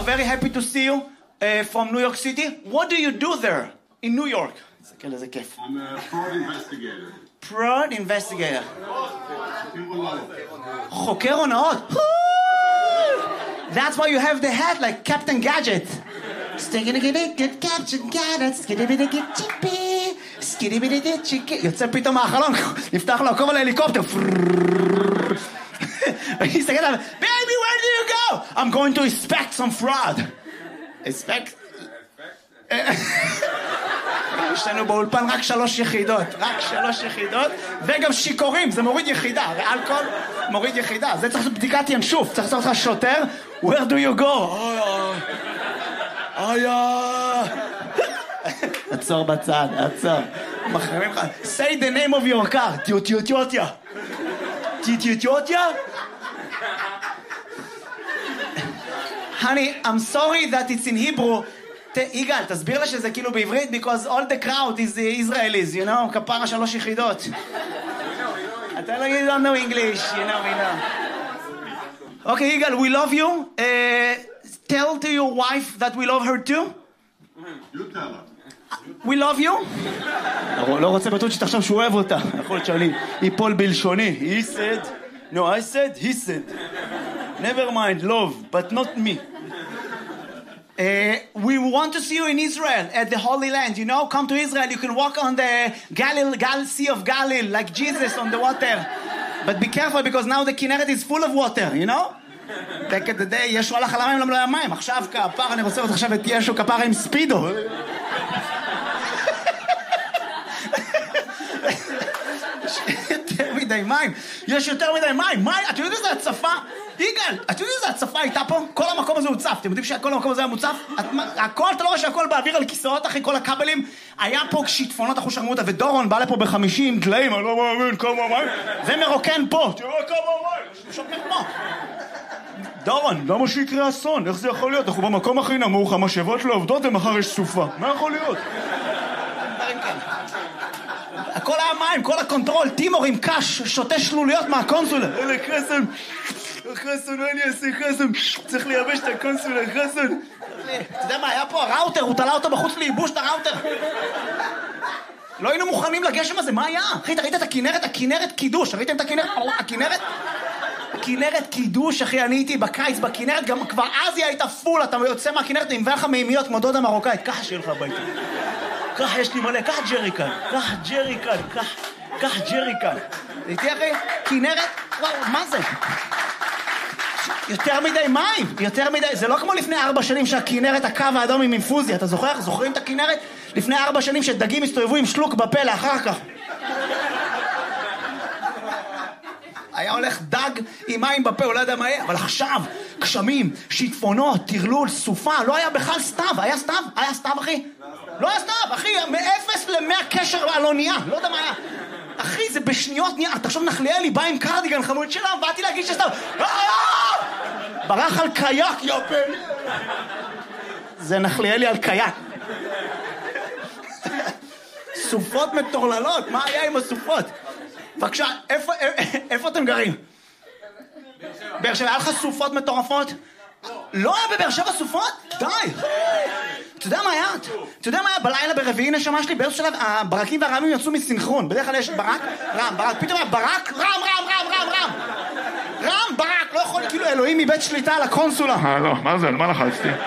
very happy to see you from New York City. What do you do there in New York? תסתכל איזה כיף. I'm a fraud investigator. Fraud investigator. חוקר הונאות. That's why you have the hat like Captain Gadget. יוצא פתאום מהחלון, נפתח לו הכובע להליקופטר. ויסתכל עליו, baby, where do you go? I'm going to inspect some fraud. inspect? יש לנו באולפן רק 3 יחידות, וגם שיקורים, זה מוריד יחידה, ואלכוהול מוריד יחידה. זה צריך לעשות בדיקת ינשוף, צריך לעשות לך שוטר, where do you go? עצור בצד, עצור. מחרימים לך, say the name of your car, טיוטיוטיוטיה. Honey, I'm sorry that it's in Hebrew. יגאל, תסביר לה שזה כאילו בעברית, because all the crowd is Israelis, you know, כפרה 3 יחידות. אתה לא you don't know English, you know, we know. Okay, יגאל, we love you. Tell to your wife that we love her too. You tell her. We love you. לא רוצה בטוח שתחשוב שהוא אוהב אותה. יכול להיות שאני ייפול בלשוני. He said, no, I said, he said. Never mind, love, but not me. We want to see you in Israel at the Holy Land. You know, come to Israel. You can walk on the Sea of Galilee like Jesus on the water. But be careful because now the Kinneret is full of water. You know. Back in the day, ישו הלך על המים, לא למים. עכשיו כפר, אני רוצה לראות עכשיו את ישו כפר עם ספידו. יותר מדי מים. יש יותר מדי מים. אתם יודעים איזה הצפה? יגאל, אתם יודעים איזה הצפה הייתה פה? כל המקום הזה הוצף. אתם יודעים שכל המקום הזה היה מוצף? הכל, אתה לא רואה שהכל באוויר על כיסאות אחרי כל הכבלים? היה פה שיטפונות אחוז שרמותה, ודורון בא לפה ב50 דליים, אני לא מאמין, כמה מים. ומרוקן פה. תראו כמה מים. שוקר פה. דורון, למה שיקרה אסון? איך זה יכול להיות? אנחנו במקום הכי נמוך, המשאבות לא עובדות ומחר יש סופה. מה יכול להיות? הכל היה מים, כל הקונטרול, טימור עם קש, שותה שלוליות מהקונסולה. אלה חסן, מה אני אעשה חסן? צריך לייבש את הקונסולה, חסן. אתה יודע מה, היה פה הראוטר, הוא תלה אותו בחוץ לייבוש את הראוטר. לא היינו מוכנים לגשם הזה, מה היה? אחי, ראית את הכינרת? הכינרת קידוש, ראיתם את הכינרת? הכינרת? כינרת קידוש, אחי, אני הייתי בקיץ בכינרת, גם כבר אז היא הייתה פול, אתה יוצא מהכינרת עם לך מימיות כמו דודה מרוקאית, ככה שיהיה לך הביתה. ככה יש לי מלא, ככה ג'ריקן, ככה ג'ריקן. ראיתי אחי? כינרת? וואו, מה זה? יותר מדי מים, יותר מדי, זה לא כמו לפני 4 שנים שהכינרת הקו האדום עם אינפוזיה, אתה זוכר? זוכרים את הכינרת? לפני 4 שנים שדגים הסתובבו עם שלוק בפה לאחר כך. היה הולך דג עם מים בפה, הוא לא יודע מה יהיה, אבל עכשיו, גשמים, שיטפונות, טרלול, סופה, לא היה בכלל סתיו, היה סתיו? היה סתיו, אחי? לא היה סתיו, אחי, מ-0 ל-100 קשר על אונייה, לא יודע מה היה. אחי, זה בשניות נהיה, תחשוב נחליאלי, בא עם קרדיגן חמוד שלה, באתי להגיד שסתיו, ברח על קייק, יופל. זה נחליאלי על קייק. סופות מטורללות, מה היה עם הסופות? בבקשה, איפה אתם גרים? באר שבע, היה לך סופות מטורפות? לא היה בבאר שבע סופות? די! אתה יודע מה היה? אתה יודע מה היה בלילה ברביעי נשמה שלי? באיזשהו שלב, הברקים והרעמים יצאו מסינכרון. בדרך כלל יש ברק, רם, פתאום היה ברק, רם, ברק, לא יכול, כאילו אלוהים מבית שליטה על הקונסולה. לא, מה זה? על מה לחצתי?